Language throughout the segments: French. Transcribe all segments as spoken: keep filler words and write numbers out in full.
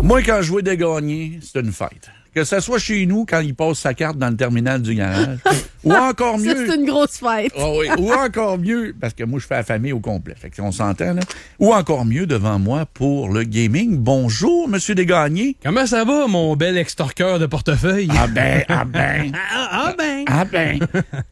Moi, quand je vois des gagnés, c'est une fête. Que ce soit chez nous, quand il passe sa carte dans le terminal du garage, ou encore mieux... Ça, c'est une grosse fête. Oh oui, ou encore mieux, parce que moi, je fais la famille au complet, fait qu'on s'entend, là. Ou encore mieux, devant moi, pour le gaming. Bonjour, Monsieur Desgagnés. Comment ça va, mon bel extorqueur de portefeuille? Ah ben, ah ben... ah, ah ben... Ah ben...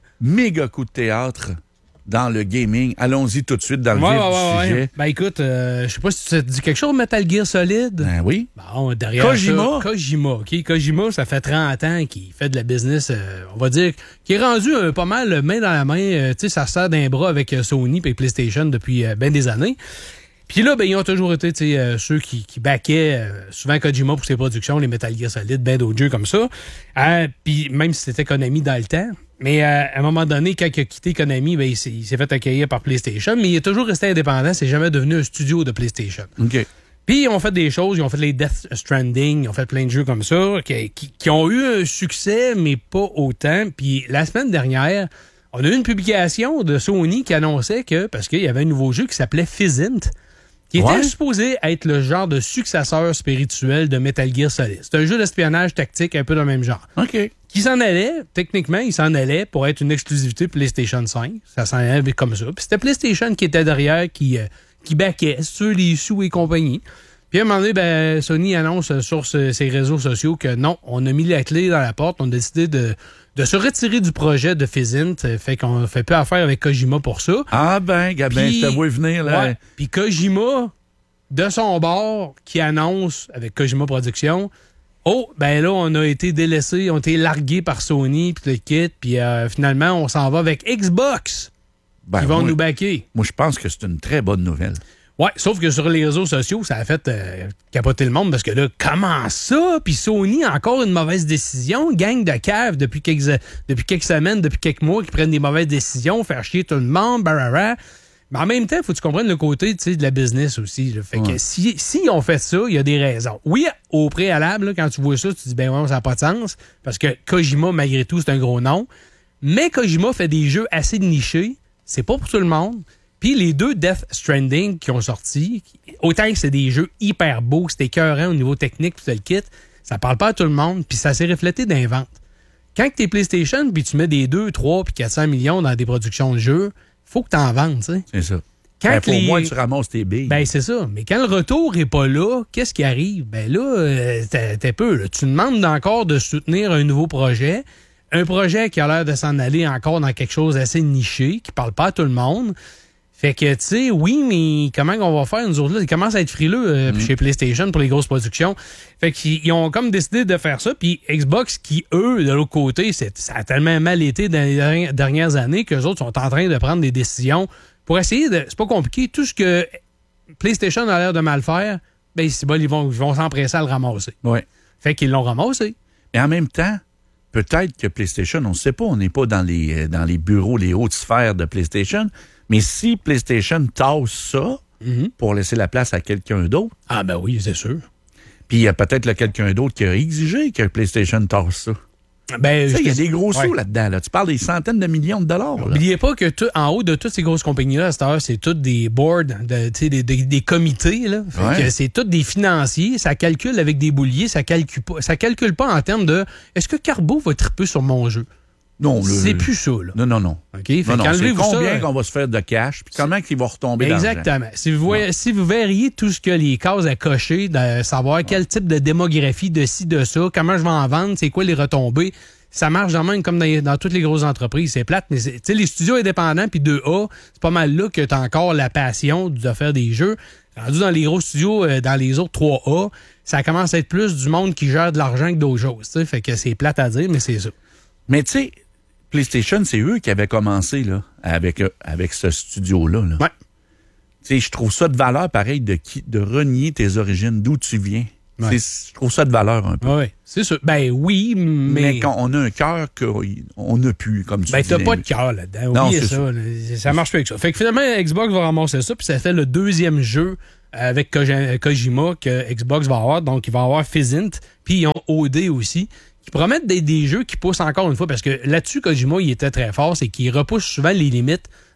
Méga coup de théâtre dans le gaming. Allons-y tout de suite dans le ouais, vif ouais, du ouais, sujet. Ouais. Ben écoute, euh, je sais pas si ça te dit quelque chose, Metal Gear Solid. Ben oui. Bon, derrière Kojima. Ça, Kojima, OK? Kojima, ça fait trente ans qu'il fait de la business, euh, on va dire, qui est rendu euh, pas mal main dans la main. Euh, tu sais, ça sert d'un bras avec euh, Sony et PlayStation depuis euh, bien des années. Puis là, ben, ils ont toujours été euh, ceux qui, qui backaient euh, souvent Kojima pour ses productions, les Metal Gear Solid, ben d'autres jeux comme ça. Euh, Puis même si c'était Konami dans le temps. Mais euh, à un moment donné, quand il a quitté Konami, ben, il s'est, il s'est fait accueillir par PlayStation, mais il est toujours resté indépendant. C'est jamais devenu un studio de PlayStation. OK. Puis ils ont fait des choses, ils ont fait les Death Stranding, ils ont fait plein de jeux comme ça, qui, qui, qui ont eu un succès, mais pas autant. Puis la semaine dernière, on a eu une publication de Sony qui annonçait que, parce qu'il y avait un nouveau jeu qui s'appelait Physint, qui était ouais. supposé être le genre de successeur spirituel de Metal Gear Solid. C'est un jeu d'espionnage tactique un peu dans le même genre. OK. Qui s'en allait, techniquement, il s'en allait pour être une exclusivité PlayStation cinq. Ça s'en allait comme ça. Puis c'était PlayStation qui était derrière, qui, euh, qui baquait sur les sous et compagnie. Puis à un moment donné, ben, Sony annonce sur ce, ses réseaux sociaux que non, on a mis la clé dans la porte, on a décidé de, de se retirer du projet de Physint. Fait qu'on fait plus affaire avec Kojima pour ça. Ah ben, Gabin, je te vois venir, là. Ouais. Puis Kojima, de son bord, qui annonce avec Kojima Productions, oh, ben là, on a été délaissés, on a été largués par Sony, puis le kit, puis euh, finalement, on s'en va avec Xbox. Ben, Ils vont moi, nous backer. Moi, je pense que c'est une très bonne nouvelle. Ouais, sauf que sur les réseaux sociaux, ça a fait euh, capoter le monde parce que là, comment ça? Puis Sony, encore une mauvaise décision. Gang de caves depuis quelques, depuis quelques semaines, depuis quelques mois, qui prennent des mauvaises décisions, faire chier tout le monde, barara. Mais en même temps, il faut que tu comprennes le côté de la business aussi. Là. Fait ouais. que si, si on fait ça, il y a des raisons. Oui, au préalable, là, quand tu vois ça, tu te dis, ben ouais, ça n'a pas de sens. Parce que Kojima, malgré tout, c'est un gros nom. Mais Kojima fait des jeux assez nichés. C'est pas pour tout le monde. Puis les deux Death Stranding qui ont sorti, autant que c'est des jeux hyper beaux, c'était écœurant au niveau technique, tout le kit, ça parle pas à tout le monde, puis ça s'est reflété dans les ventes. Quand t'es PlayStation, puis tu mets des deux, trois, puis quatre cents millions dans des productions de jeux, faut que t'en vendes, tu sais. C'est ça. Quand ben, pour les... moi, tu ramasses tes billes. Ben, c'est ça. Mais quand le retour est pas là, qu'est-ce qui arrive? Ben là, euh, t'es, t'es peu. Là. Tu demandes encore de soutenir un nouveau projet, un projet qui a l'air de s'en aller encore dans quelque chose d'assez niché, qui parle pas à tout le monde. Fait que, tu sais, oui, mais comment on va faire, nous autres, là? Ils commencent à être frileux euh, mm. chez PlayStation pour les grosses productions. Fait qu'ils ils ont comme décidé de faire ça. Puis Xbox, qui, eux, de l'autre côté, c'est, ça a tellement mal été dans les dernières années qu'eux autres sont en train de prendre des décisions pour essayer de... C'est pas compliqué. Tout ce que PlayStation a l'air de mal faire, ben c'est bon, ils vont, ils vont s'empresser à le ramasser. Ouais. Fait qu'ils l'ont ramassé. Et en même temps, peut-être que PlayStation, on ne sait pas, on n'est pas dans les, dans les bureaux, les hautes sphères de PlayStation, mais si PlayStation tasse ça mm-hmm. pour laisser la place à quelqu'un d'autre... Ah ben oui, c'est sûr. Puis il y a peut-être là, quelqu'un d'autre qui a exigé que PlayStation tasse ça. Ben, il y a des gros sous ouais. là-dedans. Là. Tu parles des centaines de millions de dollars. N'oubliez pas que tout, en haut de toutes ces grosses compagnies-là, à cette heure, c'est tous des boards, de, des, des, des comités. Là. Fait ouais. que c'est tous des financiers. Ça calcule avec des bouliers. Ça calcule pas, ça calcule pas en termes de est-ce que Carbo va triper sur mon jeu? Non, le, c'est plus ça. Là. Non, non, non. Okay? Fait non, non c'est combien ça, qu'on va se faire de cash puis comment qu'il va retomber dans exactement. Si vous, voyez, si vous verriez tout ce que les cases à cocher, de savoir ouais. quel type de démographie de ci, de ça, comment je vais en vendre, c'est quoi les retombées, ça marche dans même comme dans, dans toutes les grosses entreprises. C'est plate, mais c'est, les studios indépendants puis deux A, c'est pas mal là que tu as encore la passion de faire des jeux. Rendu dans les gros studios, euh, dans les autres trois A, ça commence à être plus du monde qui gère de l'argent que d'autres choses. T'sais. Fait que c'est plate à dire, mais c'est ça. Mais tu sais, PlayStation, c'est eux qui avaient commencé là, avec, euh, avec ce studio-là. Là. Ouais. Tu sais, je trouve ça de valeur, pareil, de, de renier tes origines, d'où tu viens. Ouais. Je trouve ça de valeur un peu. Oui, c'est sûr. Ben oui, mais... Mais quand on a un cœur qu'on n'a plus, comme tu ben, dis. Ben t'as pas de cœur là-dedans. Non, Oubliez c'est ça. ça. Là. Ça marche pas avec ça. Fait que finalement, Xbox va ramasser ça, puis ça fait le deuxième jeu avec Kojima que Xbox va avoir. Donc, il va avoir Physint, puis ils ont O D aussi, qui promettent des, des jeux qui poussent encore une fois, parce que là-dessus, Kojima, il était très fort, c'est qu'il repousse souvent les limites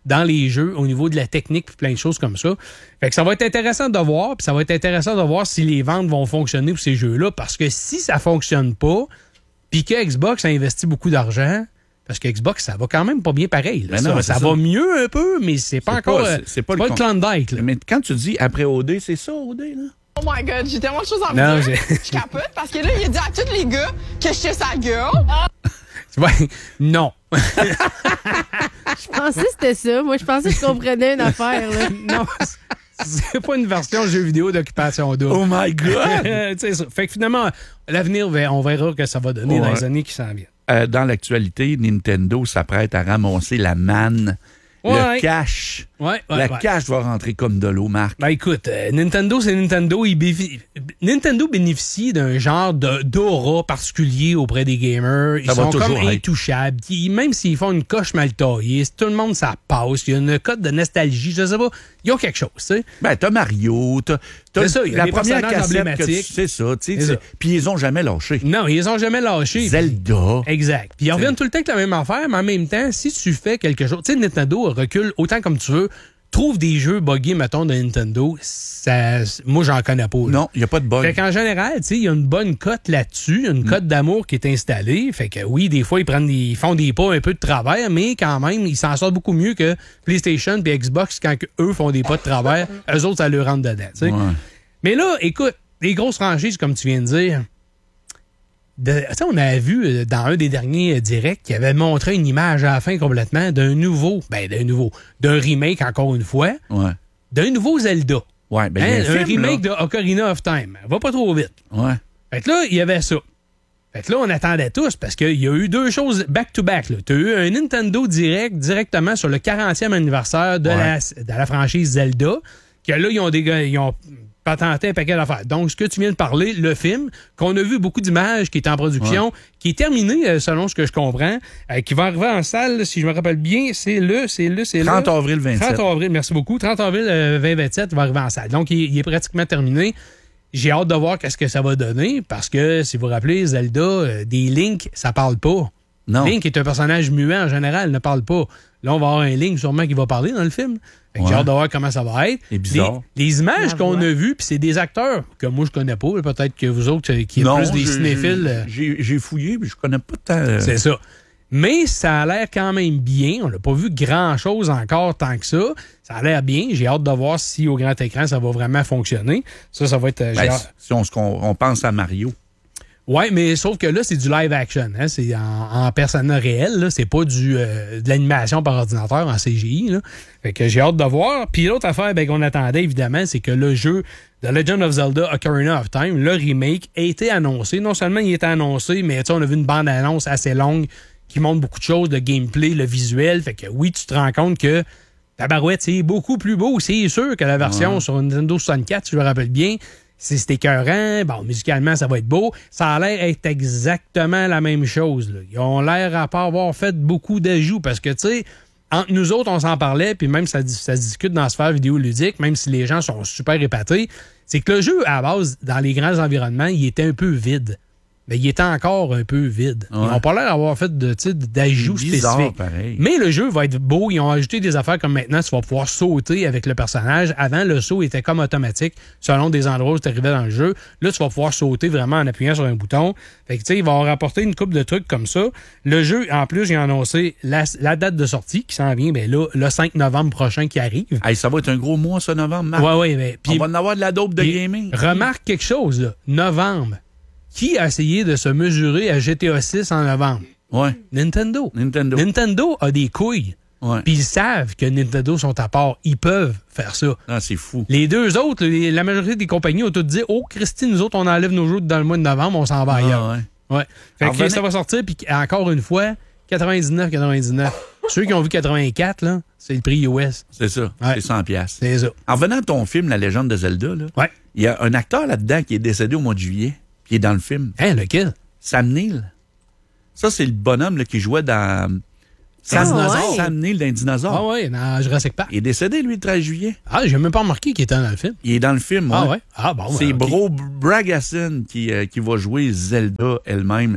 dans les jeux au niveau de la technique puis plein de choses comme ça. Fait que ça va être intéressant de voir, puis ça va être intéressant de voir si les ventes vont fonctionner pour ces jeux-là, parce que si ça fonctionne pas, puis que Xbox a investi beaucoup d'argent, parce que Xbox, ça va quand même pas bien pareil. Là, non, ça ça ça. va mieux un peu, mais c'est pas C'est encore... pas- euh, c'est- c'est c'est pas pas, le le con- Klondike. Là. Mais quand tu dis après O D, c'est ça, O D, là? Oh my god, j'ai tellement de choses à Non, me dire. j'ai- Je capote parce que là, il a dit à tous les gars que je suis sa gueule. Ouais, non. Je pensais que c'était ça. Moi, je pensais que je comprenais une affaire. Là. Non, c'est pas une version jeu vidéo d'Occupation Double. Oh my God! C'est ça. Fait que finalement, l'avenir, on verra que ça va donner Ouais. dans les années qui s'en viennent. Euh, dans l'actualité, Nintendo s'apprête à ramasser la manne, Ouais. le cash. Ouais, ouais, la ouais. cash va rentrer comme de l'eau, Marc. Ben écoute, euh, Nintendo, c'est Nintendo. Il béfi- Nintendo bénéficie d'un genre de- d'aura particulier auprès des gamers. Ils Ça va sont comme toujours être. intouchables. Ils- même s'ils font une coche mal taillée, si tout le monde ça passe, il y a une cote de nostalgie, je sais pas, ils ont quelque chose, tu sais. Ben, t'as Mario, t'as, t'as C'est ça, il y a la des première personnages cassette que tu, emblématiques. c'est ça, tu sais, C'est ça. c'est- puis ils ont jamais lâché. Non, ils les ont jamais lâchés. Zelda. Exact. Puis ils reviennent tout le temps avec la même affaire, mais en même temps, si tu fais quelque chose, tu sais, Nintendo recule autant comme tu veux, trouve des jeux buggés, mettons, de Nintendo, ça, moi, j'en connais pas. là. Non, il n'y a pas de bug. Fait qu'en général, tu sais, il y a une bonne cote là-dessus, il y a une cote d'amour qui est installée. Fait que oui, des fois, ils prennent des, ils font des pas un peu de travers, mais quand même, ils s'en sortent beaucoup mieux que PlayStation et Xbox quand que eux font des pas de travers. Eux autres, ça leur rentre dedans, tu sais. Ouais. Mais là, écoute, les grosses franchises, comme tu viens de dire, de- tu sais, on avait vu euh, dans un des derniers euh, directs qui avait montré une image à la fin complètement d'un nouveau, ben d'un nouveau, d'un remake encore une fois, Ouais. d'un nouveau Zelda. Ouais, ben, Hein, il y a un film, remake là. de Ocarina of Time. Va pas trop vite. Ouais. Fait que là, il y avait ça. Fait que là, on attendait tous parce qu'il y a eu deux choses back-to-back. Tu as eu un Nintendo Direct directement sur le quarantième anniversaire de, Ouais. la, de la franchise Zelda. Que là, ils ont, des, ils ont patenté un paquet d'affaires. Donc, ce que tu viens de parler, le film, qu'on a vu beaucoup d'images, qui est en production, qui est terminé, euh, selon ce que je comprends, euh, qui va arriver en salle, si je me rappelle bien, c'est le, c'est le, c'est le... trente avril vingt-sept. trente avril, merci beaucoup. trente avril euh, vingt vingt-sept, il va arriver en salle. Donc, il, il est pratiquement terminé. J'ai hâte de voir qu'est-ce que ça va donner parce que, si vous vous rappelez, Zelda, euh, des Link, ça parle pas. Non. Link est un personnage muet en général, ne parle pas. Là, on va avoir un Link sûrement qui va parler dans le film. Fait que Ouais. J'ai hâte de voir comment ça va être. C'est bizarre. Les, les images La qu'on voix. a vues, puis c'est des acteurs que moi je connais pas. Peut-être que vous autres euh, qui êtes Non, plus des j'ai- cinéphiles. euh, J'ai j'ai fouillé, mais je connais pas tant. euh, c'est ça. Mais ça a l'air quand même bien. On n'a pas vu grand-chose encore tant que ça. Ça a l'air bien. J'ai hâte de voir si au grand écran, ça va vraiment fonctionner. Ça, ça va être... euh, j'ai ben, hâte- si on, se con- on pense à Mario. Oui, mais sauf que là, c'est du live action. Hein? C'est en, en persona réel. Là. C'est pas du, euh, de l'animation par ordinateur en C G I. Là. Fait que j'ai hâte de voir. Puis l'autre affaire ben, qu'on attendait, évidemment, c'est que le jeu The Legend of Zelda Ocarina of Time, le remake, a été annoncé. Non seulement il était annoncé, mais tu sais, on a vu une bande-annonce assez longue qui montre beaucoup de choses, le gameplay, le visuel. Fait que oui, tu te rends compte que tabarouette, c'est beaucoup plus beau, c'est sûr, que la version sur Nintendo soixante-quatre, si je me rappelle bien. C'est c'est écœurant. Bon, musicalement, ça va être beau. Ça a l'air être exactement la même chose. Là. Ils ont l'air à pas avoir fait beaucoup d'ajouts parce que, tu sais, entre nous autres, on s'en parlait, puis même ça, ça se discute dans la sphère vidéoludique, même si les gens sont super épatés, c'est que le jeu, à la base, dans les grands environnements, il était un peu vide. Mais il était encore un peu vide. Ils Ouais. n'ont pas l'air d'avoir fait de, tu sais, d'ajouts Bizarre, spécifiques. pareil. Mais le jeu va être beau. Ils ont ajouté des affaires comme maintenant, tu vas pouvoir sauter avec le personnage. Avant, le saut était comme automatique selon des endroits où tu arrivais dans le jeu. Là, tu vas pouvoir sauter vraiment en appuyant sur un bouton. Fait que, tu sais, ils vont rapporter une couple de trucs comme ça. Le jeu, en plus, ils ont annoncé la, la date de sortie qui s'en vient, ben là, le cinq novembre prochain qui arrive. Hey, ça va être un gros mois, ça, novembre, Marc. Ouais, ouais, mais. On va en avoir de la dope de puis, gaming. Remarque quelque chose, là. Novembre. Qui a essayé de se mesurer à G T A six en novembre? Ouais. Nintendo. Nintendo. Nintendo a des couilles. Ouais. Puis ils savent que Nintendo sont à part. Ils peuvent faire ça. Ah, c'est fou. Les deux autres, les- la majorité des compagnies ont toutes dit « Oh, Christy, nous autres, on enlève nos jeux dans le mois de novembre, on s'en va ailleurs. Ah, ouais. Ouais. Fait Alors, que venez- ça va sortir, puis encore une fois, quatre-vingt-dix-neuf quatre-vingt-dix-neuf. Ceux qui ont vu quatre-vingt-quatre, là, c'est le prix U S. C'est ça. Ouais. C'est cent piastres. C'est ça. En revenant à ton film, La légende de Zelda, là, Ouais. il y a un acteur là-dedans qui est décédé au mois de juillet, puis il est dans le film. Hein, lequel? Sam Neill. Ça, c'est le bonhomme là, qui jouait dans Sam, Ah, ouais. Sam Neill d'un dinosaure. Ah ouais, dans Jurassic Park. Il est décédé, lui, le treize juillet. Ah, j'ai même pas remarqué qu'il était dans le film. Il est dans le film. Ah ouais. ouais? Ah bon. C'est ben, ok. Bro Bragason qui, euh, qui va jouer Zelda elle-même.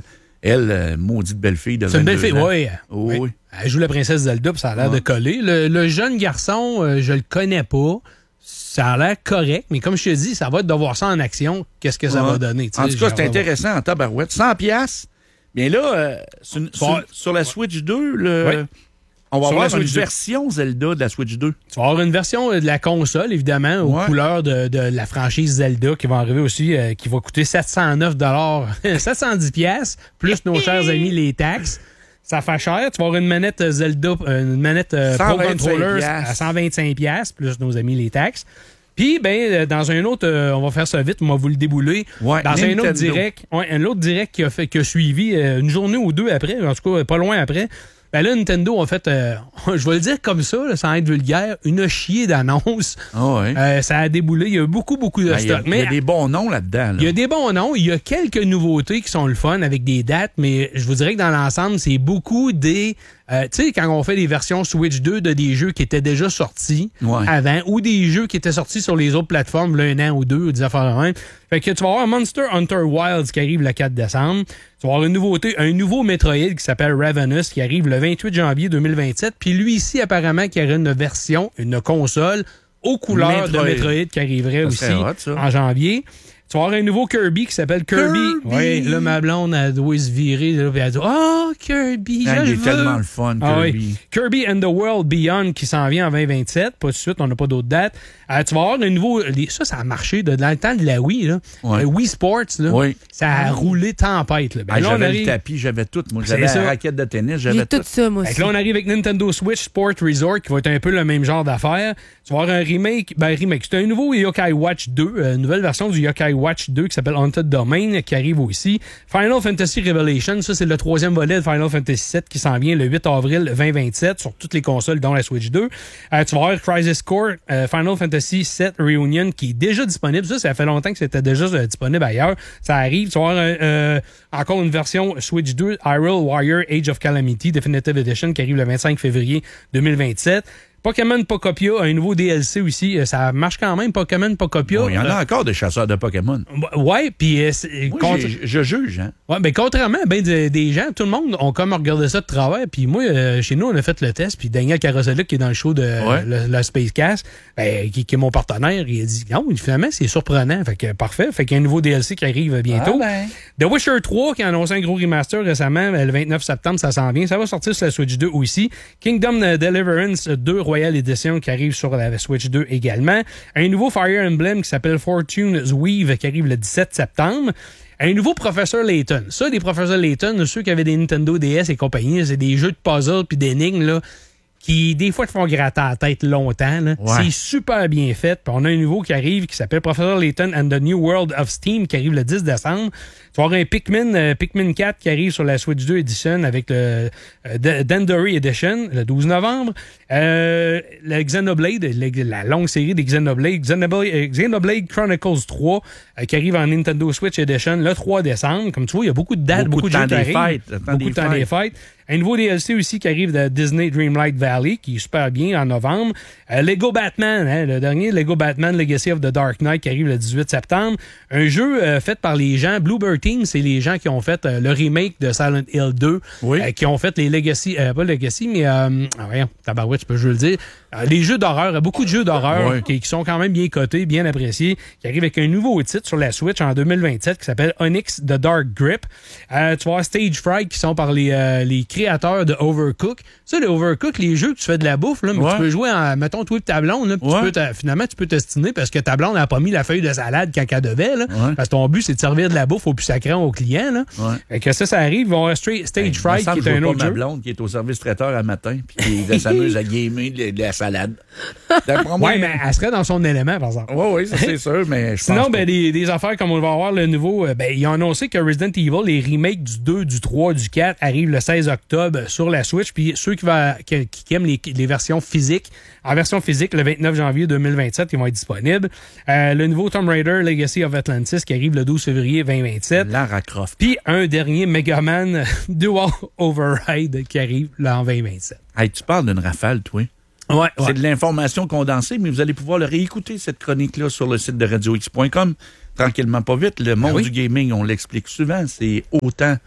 Elle, euh, maudite belle fille de C'est une belle vingt-deux fille, ans. oui. Oh, oui. oui. Elle joue la princesse Zelda, puis ça a l'air Ouais. de coller. Le, le jeune garçon, euh, je le connais pas. Ça a l'air correct, mais comme je te dis, ça va être de voir ça en action. Qu'est-ce que ça Ouais. va donner? En tout sais, cas, j'ai c'est hâte de intéressant en tabarouette. cent piastres. Bien là, euh, sur, sur- sur la Switch deux, le, Ouais. on va Sur avoir la une Switch deux. version Zelda de la Switch deux. Tu vas avoir une version euh, de la console, évidemment, aux Ouais. couleurs de, de la franchise Zelda qui va arriver aussi, euh, qui va coûter sept cent neuf sept cent dix piastres, plus nos chers amis les taxes. Ça fait cher. Tu vas avoir une manette euh, Zelda, euh, une manette euh, Pro cent vingt-cinq Controller piastres. à cent vingt-cinq piastres, plus nos amis les taxes. Puis, ben, euh, dans un autre, euh, on va faire ça vite, on va vous le débouler. Ouais, dans un autre Nintendo. direct, ouais, un autre direct qui a, fait, qui a suivi euh, une journée ou deux après, en tout cas, pas loin après. Ben là, Nintendo a fait, euh, je vais le dire comme ça, là, sans être vulgaire, une chier d'annonces. Ah ouais. Euh, ça a déboulé. Il y a eu beaucoup, beaucoup de Ben, il y a- stock. il y, a Mais des bons noms là-dedans. là. il y a des bons noms. Il y a quelques nouveautés qui sont le fun avec des dates, mais je vous dirais que dans l'ensemble, c'est beaucoup des... Euh, tu sais, quand on fait des versions Switch deux de des jeux qui étaient déjà sortis Ouais. avant ou des jeux qui étaient sortis sur les autres plateformes là, un an ou deux ou des affaires de même. Fait que tu vas avoir Monster Hunter Wilds qui arrive le quatre décembre. Tu vas avoir une nouveauté, un nouveau Metroid qui s'appelle Ravenous qui arrive le vingt-huit janvier deux mille vingt-sept. Puis lui ici, apparemment, qui aurait une version, une console aux couleurs Metroid. de Metroid qui arriverait Ça aussi serait hot, ça. en janvier. Tu vas avoir un nouveau Kirby qui s'appelle Kirby. Kirby! Oui, là, ma blonde, elle doit se virer. Là, puis elle dit « Oh, Kirby, Ah, je il le est veux. tellement le fun, Ah oui. Kirby. Kirby and the World Beyond qui s'en vient en vingt vingt-sept. Pas tout de suite, on n'a pas d'autres dates. Euh, tu vas avoir un nouveau... les- Ça, ça a marché de, dans le temps de la Wii. Là. Ouais. Le Wii Sports, là, Oui. ça a roulé tempête. Là. Ben, Ah, là, on j'avais arrive... le tapis, j'avais tout. Moi, C'est j'avais ça. la raquette de tennis, J'ai j'avais tout tout. ça, moi Fait aussi. que là, on arrive avec Nintendo Switch Sport Resort qui va être un peu le même genre d'affaire. Tu vas avoir un remake. Ben, remake. C'est un nouveau Yokai Watch deux, euh, une nouvelle version du Yokai Watch deux qui s'appelle Haunted Domain qui arrive aussi. Final Fantasy Revelation, ça, c'est le troisième volet de Final Fantasy sept qui s'en vient le huit avril vingt vingt-sept sur toutes les consoles, dont la Switch deux. Euh, tu vas avoir Crisis Core euh, Final Fantasy sept Reunion qui est déjà disponible. Ça, ça fait longtemps que c'était déjà euh, disponible ailleurs. Ça arrive. Tu vas avoir euh, euh, encore une version Switch deux, Hyrule Warrior Age of Calamity Definitive Edition qui arrive le vingt-cinq février deux mille vingt-sept. Pokémon Pokopia a un nouveau D L C aussi. Euh, Ça marche quand même, Pokémon Pokopia. Bon, il y en a Euh, encore des chasseurs de Pokémon. ouais, puis euh, c'est- Moi, contre- j'ai- je juge, hein. Ouais, ben contrairement à ben de- des gens, tout le monde ont comme regardé ça de travers. Puis moi, euh, chez nous, on a fait le test. Puis Daniel Caroselli, qui est dans le show de Ouais. le, le Spacecast, ben, qui, qui est mon partenaire, il a dit non, finalement, c'est surprenant. Fait que parfait. Fait qu'il y a un nouveau D L C qui arrive bientôt. Ah ben. The Witcher trois, qui a annoncé un gros remaster récemment, ben, le vingt-neuf septembre, ça s'en vient. Ça va sortir sur la Switch deux aussi. Kingdom Deliverance deux Royal Edition qui arrive sur la Switch deux également. Un nouveau Fire Emblem qui s'appelle Fortune's Weave qui arrive le dix-sept septembre. Un nouveau Professeur Layton. Ça, des Professeurs Layton, ceux qui avaient des Nintendo D S et compagnie, c'est des jeux de puzzle puis d'énigmes, là, qui, des fois, te font gratter la tête longtemps. là. Ouais. C'est super bien fait. Puis on a un nouveau qui arrive qui s'appelle Professor Layton and the New World of Steam qui arrive le dix décembre. Tu vas avoir un Pikmin, euh, Pikmin quatre qui arrive sur la Switch deux Edition avec le euh, D- Dandori Edition le douze novembre. Euh, le Xenoblade, le- la longue série des Xenoblade, Xenoblade, euh, Xenoblade Chronicles trois euh, qui arrive en Nintendo Switch Edition le trois décembre. Comme tu vois, il y a beaucoup de dates, Beaucoup beaucoup, de temps de jeux qui des arrivent. fêtes, le temps Beaucoup des de temps des fêtes. fêtes. Un nouveau D L C aussi qui arrive de Disney Dreamlight Valley, qui est super bien en novembre. Euh, Lego Batman, hein, le dernier Lego Batman Legacy of the Dark Knight qui arrive le dix-huit septembre. Un jeu euh, fait par les gens, Bluebird Team, c'est les gens qui ont fait euh, le remake de Silent Hill deux, Oui. euh, qui ont fait les Legacy, euh, pas Legacy, mais, euh, ah, voyons, tabarouette, tu peux je le dire, euh, les jeux d'horreur, beaucoup de jeux d'horreur Oui. qui, qui sont quand même bien cotés, bien appréciés, qui arrivent avec un nouveau titre sur la Switch en deux mille vingt-sept qui s'appelle Onyx The Dark Grip. Euh, tu vas avoir Stage Fright qui sont par les, euh, les créateurs de Overcook. Ça, le Overcook, les jeux que tu fais de la bouffe, là, mais Ouais. tu peux jouer en, mettons, toi et ta blonde, là, puis tu Ouais. peux te- finalement, tu peux t'estiner parce que ta blonde n'a pas mis la feuille de salade quand elle devait, là, Ouais. parce que ton but, c'est de servir de la bouffe au plus sacrant au client. Là. Ouais. Fait que ça, ça arrive. Ils vont avoir Stra- Stage Hey, Fright, il me semble qui que est je un vois autre pas ma jeu. blonde qui est au service traiteur à matin puis qui s'amuse à gamer de, de la salade. D'après moi, Ouais, mais elle serait dans son élément, par exemple. Oui, oui, ça c'est sûr, mais je Sinon, pense ben, pas. des, des affaires comme on va avoir le nouveau, euh, ben, ils ont annoncé que Resident Evil, les remakes du deux, du trois, du quatre arrivent le seize octobre sur la Switch. Puis ceux qui, va, qui, qui aiment les, les versions physiques, en version physique, le vingt-neuf janvier deux mille vingt-sept, ils vont être disponibles. Euh, le nouveau Tomb Raider Legacy of Atlantis qui arrive le douze février vingt vingt-sept. Lara Croft. Puis un dernier Mega Man Dual Override qui arrive là, en vingt vingt-sept. Hey, tu parles d'une rafale, toi. Ouais, C'est de l'information condensée, mais vous allez pouvoir le réécouter, cette chronique-là, sur le site de radio x point com. Tranquillement, pas vite. Le monde oui. du gaming, on l'explique souvent, c'est autant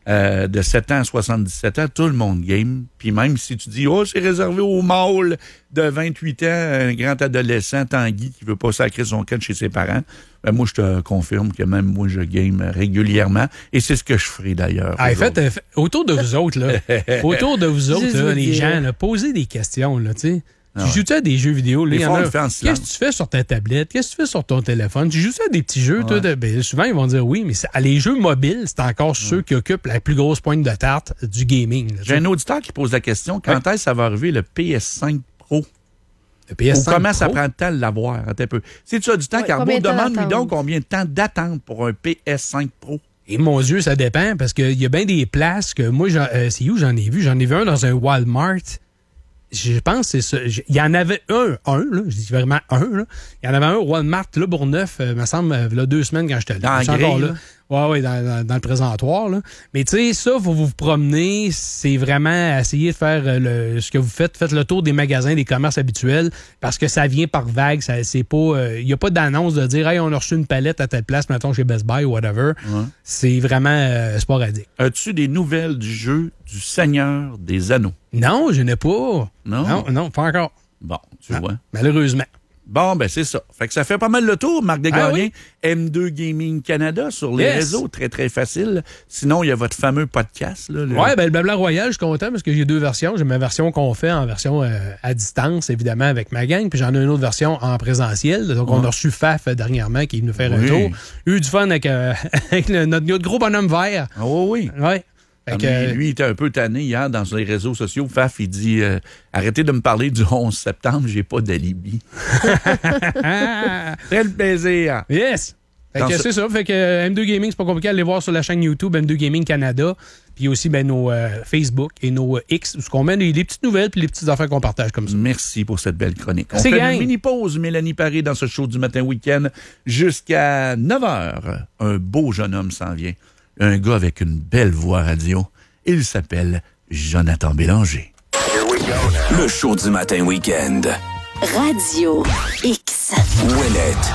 euh, de sept ans à soixante-dix-sept ans, tout le monde game. Puis même si tu dis, oh, c'est réservé aux mâles de vingt-huit ans, un grand adolescent, Tanguy, qui veut pas sacrer son camp chez ses parents, ben moi, je te confirme que même moi, je game régulièrement. Et c'est ce que je ferai d'ailleurs. Ah, fait, fait, autour de vous autres, là, autour de vous autres, là, les gens, là, posez des questions, là, tu sais. Tu ah ouais. joues-tu à des jeux vidéo? Là, il y en a, qu'est-ce que tu fais sur ta tablette? Qu'est-ce que tu fais sur ton téléphone? Tu joues-tu à des petits jeux? Ouais. Toi, de, ben, souvent, ils vont dire oui, mais c'est, les jeux mobiles, c'est encore ouais. ceux qui occupent la plus grosse pointe de tarte du gaming. Là, j'ai un auditeur qui pose la question, quand ouais. est-ce que ça va arriver le P S cinq Pro? Le P S cinq Ou comment Pro? Ça prend le temps de l'avoir? Un peu. Si tu as du temps, ouais, Carbo, demande-lui donc combien de temps d'attente pour un P S cinq Pro. Et mon Dieu, ça dépend, parce qu'il y a bien des places que moi, euh, c'est où j'en ai vu? J'en ai vu un dans un Walmart. Je pense que c'est ça. Il y en avait un, un, là. Je dis vraiment un, là. Il y en avait un au Walmart, là, Bourgneuf, euh, me semble, euh, là, deux semaines quand j'étais là. Dans le encore là. là. Ouais, ouais, dans, dans, dans le présentoir, là. Mais tu sais, ça, faut vous promener, c'est vraiment essayer de faire le, ce que vous faites. Faites le tour des magasins, des commerces habituels, parce que ça vient par vague. Ça, c'est pas, il euh, n'y a pas d'annonce de dire, hey, on a reçu une palette à telle place, mettons chez Best Buy ou whatever. Ouais. C'est vraiment euh, sporadique. As-tu des nouvelles du jeu du Seigneur des Anneaux? Non, je n'ai pas. Non? Non, non, pas encore. Bon, tu non, vois. Malheureusement. Bon, ben c'est ça. Fait que ça fait pas mal le tour, Marc Desgagnés. Ah oui? M deux Gaming Canada sur les yes. réseaux, très, très facile. Sinon, il y a votre fameux podcast. Là, le... Oui, ben le Blabla Royal, je suis content parce que j'ai deux versions. J'ai ma version qu'on fait en version euh, à distance, évidemment, avec ma gang. Puis j'en ai une autre version en présentiel. Donc, ouais. on a reçu Faf dernièrement qui est venu faire oui. un tour. Eu du fun avec, euh, avec le, notre, notre gros bonhomme vert. Oh oui. Oui. Ah, mais lui, il était un peu tanné hier dans les réseaux sociaux. Faf, il dit euh, arrêtez de me parler du onze septembre, j'ai pas d'alibi. Quel plaisir. Yes. Fait que c'est ça. Fait que M deux Gaming, c'est pas compliqué. Allez voir sur la chaîne YouTube M deux Gaming Canada. Puis aussi ben, nos euh, Facebook et nos euh, X, où on met les, les petites nouvelles puis les petites affaires qu'on partage comme ça. Merci pour cette belle chronique. On c'est fait gang. une mini-pause, Mélanie Paré, dans ce show du matin week-end jusqu'à neuf heures. Un beau jeune homme s'en vient. Un gars avec une belle voix radio. Il s'appelle Jonathan Bélanger. Le show du matin week-end. Radio X. Ouellette.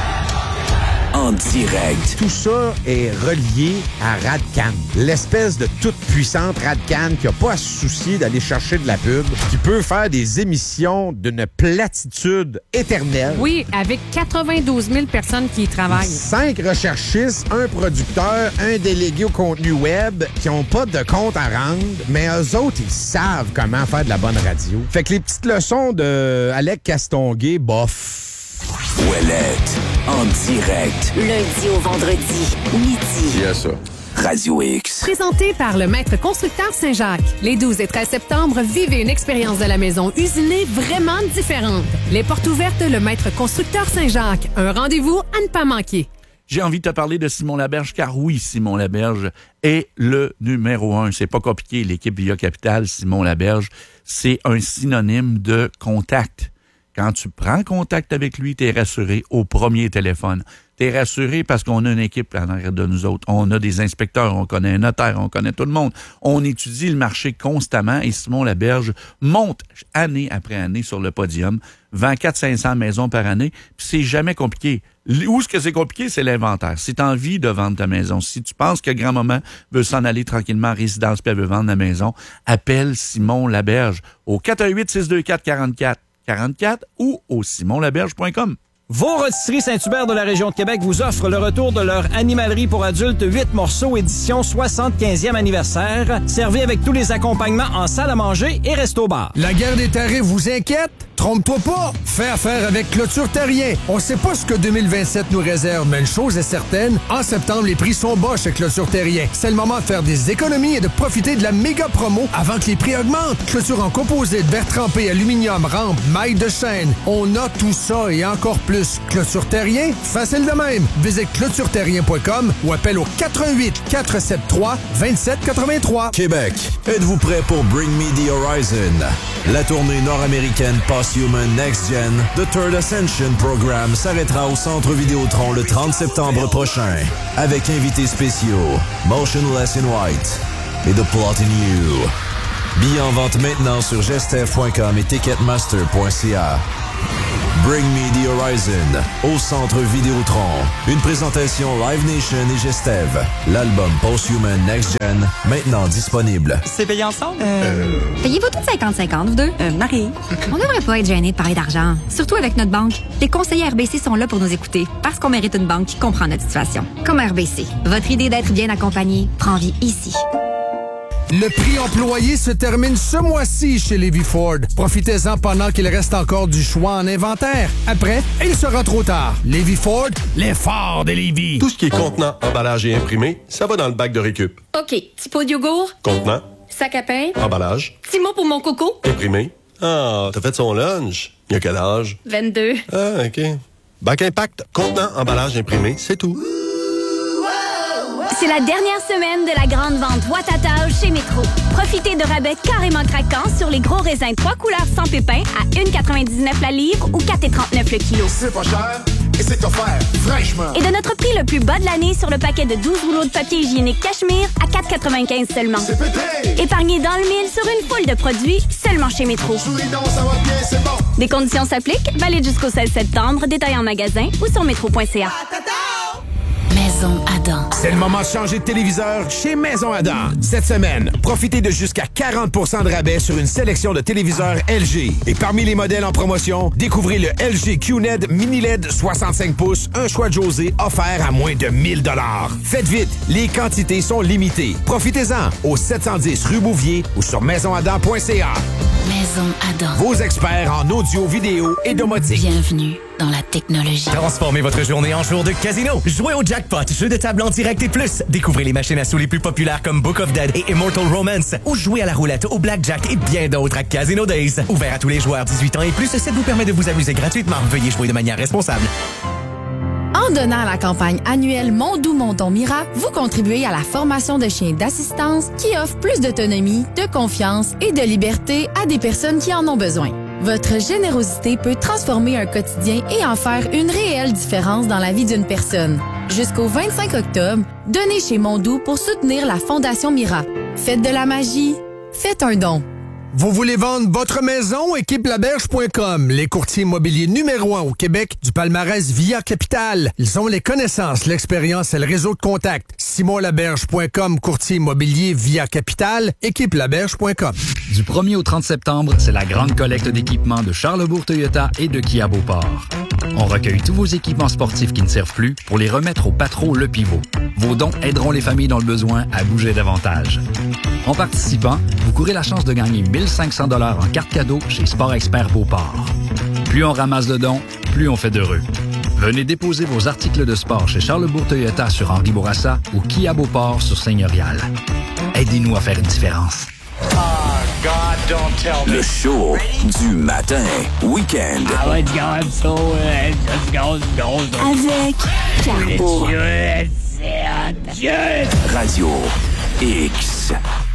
En direct. Tout ça est relié à Radcan, l'espèce de toute puissante Radcan qui n'a pas à se soucier d'aller chercher de la pub, qui peut faire des émissions d'une platitude éternelle. Oui, avec quatre-vingt-douze mille personnes qui y travaillent. Cinq recherchistes, un producteur, un délégué au contenu web qui n'ont pas de compte à rendre, mais eux autres, ils savent comment faire de la bonne radio. Fait que les petites leçons de Alec Castonguay, bof. Ouellette, en direct. Lundi au vendredi, midi. Yes, ça. Radio X. Présenté par le Maître Constructeur Saint-Jacques. Les douze et treize septembre, vivez une expérience de la maison usinée vraiment différente. Les portes ouvertes, le Maître Constructeur Saint-Jacques. Un rendez-vous à ne pas manquer. J'ai envie de te parler de Simon Laberge, car oui, Simon Laberge est le numéro un. C'est pas compliqué, l'équipe Via Capital, Simon Laberge, c'est un synonyme de contact. Quand tu prends contact avec lui, tu es rassuré au premier téléphone. Tu es rassuré parce qu'on a une équipe en arrière de nous autres. On a des inspecteurs, on connaît un notaire, on connaît tout le monde. On étudie le marché constamment et Simon Laberge monte année après année sur le podium, vend quatre cents à cinq cents maisons par année, puis c'est jamais compliqué. Où est-ce que c'est compliqué? C'est l'inventaire. Si tu as envie de vendre ta maison, si tu penses que grand-maman veut s'en aller tranquillement en résidence puis elle veut vendre la maison, appelle Simon Laberge au quatre un huit, six deux quatre, quarante-quatre quarante-quatre ou au simon laberge point com. Vos Rôtisseries Saint-Hubert de la région de Québec vous offrent le retour de leur animalerie pour adultes huit morceaux édition soixante-quinzième anniversaire, servi avec tous les accompagnements en salle à manger et resto-bar. La guerre des tarifs vous inquiète? Trompe-toi pas! Fais affaire avec Clôture Terrien. On sait pas ce que deux mille vingt-sept nous réserve, mais une chose est certaine, en septembre, les prix sont bas chez Clôture Terrien. C'est le moment de faire des économies et de profiter de la méga promo avant que les prix augmentent. Clôture en composite, verre trempé, aluminium, rampe, maille de chaîne. On a tout ça et encore plus. Clôture Terrien, facile de même. Visite clôture terrien point com ou appelle au quatre un huit, quatre sept trois, deux sept huit trois. Québec, êtes-vous prêt pour Bring Me the Horizon? La tournée nord-américaine Post-Human Next Gen The Third Ascension Program s'arrêtera au Centre Vidéotron le trente septembre prochain. Avec invités spéciaux, Motionless in White et The Plot in You. Billets en vente maintenant sur gestev point com et ticketmaster point c a. Bring Me the Horizon au Centre Vidéotron. Une présentation Live Nation et Gestev. L'album Post-Human Next Gen, maintenant disponible. C'est payé ensemble? Euh... Payez-vous toutes cinquante cinquante, vous deux? Euh, Marie. On devrait pas être gêné de parler d'argent, surtout avec notre banque. Les conseillers R B C sont là pour nous écouter, parce qu'on mérite une banque qui comprend notre situation. Comme R B C, votre idée d'être bien accompagné prend vie ici. Le prix employé se termine ce mois-ci chez Lévis Ford. Profitez-en pendant qu'il reste encore du choix en inventaire. Après, il sera trop tard. Lévis Ford, les forts de Lévis. Tout ce qui est contenant, emballage et imprimé, ça va dans le bac de récup. OK. Petit pot de yogourt. Contenant. Sac à pain. Emballage. Petit mot pour mon coco. Imprimé. Ah, t'as fait son lunch. Il y a quel âge? vingt-deux. Ah, OK. Bac impact, contenant, emballage, imprimé, c'est tout. C'est la dernière semaine de la grande vente Watatao chez Métro. Profitez de rabais carrément craquants sur les gros raisins trois couleurs sans pépins à un virgule quatre-vingt-dix-neuf la livre ou quatre virgule trente-neuf le kilo. C'est pas cher et c'est offert fraîchement. Et de notre prix le plus bas de l'année sur le paquet de douze rouleaux de papier hygiénique Cachemire à quatre virgule quatre-vingt-quinze seulement. C'est pété! Épargnez dans le mille sur une foule de produits seulement chez Métro. Souris donc, ça va bien, c'est bon. Des conditions s'appliquent, valide jusqu'au seize septembre, détail en magasin ou sur métro point c a. Maison Adam. C'est le moment de changer de téléviseur chez Maison Adam. Cette semaine, profitez de jusqu'à quarante pour cent de rabais sur une sélection de téléviseurs L G. Et parmi les modèles en promotion, découvrez le L G Q N E D Mini L E D soixante-cinq pouces, un choix de José offert à moins de mille dollars. Faites vite, les quantités sont limitées. Profitez-en au sept cent dix rue Bouvier ou sur maison adam point c a. Maison Adam. Vos experts en audio, vidéo et domotique. Bienvenue dans la technologie. Transformez votre journée en jour de casino. Jouez au jackpot, jeu de table en direct et plus. Découvrez les machines à sous les plus populaires comme Book of Dead et Immortal Romance. Ou jouez à la roulette, au blackjack et bien d'autres à Casino Days. Ouvert à tous les joueurs dix-huit ans et plus, ça vous permet de vous amuser gratuitement. Veuillez jouer de manière responsable. En donnant à la campagne annuelle Mon Doux Mon Ton Mira, vous contribuez à la formation de chiens d'assistance qui offrent plus d'autonomie, de confiance et de liberté à des personnes qui en ont besoin. Votre générosité peut transformer un quotidien et en faire une réelle différence dans la vie d'une personne. Jusqu'au vingt-cinq octobre, donnez chez Mon Doux pour soutenir la Fondation Mira. Faites de la magie, faites un don. Vous voulez vendre votre maison? équipe laberge point com, les courtiers immobiliers numéro un au Québec du palmarès Via Capital. Ils ont les connaissances, l'expérience et le réseau de contacts. simon laberge point com, courtier immobilier Via Capital, équipe laberge point com. Du premier au trente septembre, c'est la grande collecte d'équipements de Charlebourg Toyota et de Kia Beauport. On recueille tous vos équipements sportifs qui ne servent plus pour les remettre au Patro Le Pivot. Vos dons aideront les familles dans le besoin à bouger davantage. En participant, vous courez la chance de gagner mille cinq cents dollars en carte cadeau chez Sport Expert Beauport. Plus on ramasse de dons, plus on fait d'heureux. Venez déposer vos articles de sport chez Charlebourg Toyota sur Henri Bourassa ou Kia Beauport sur Seigneurial. Aidez-nous à faire une différence. Le show du matin, week-end. Avec Carbo. Radio X.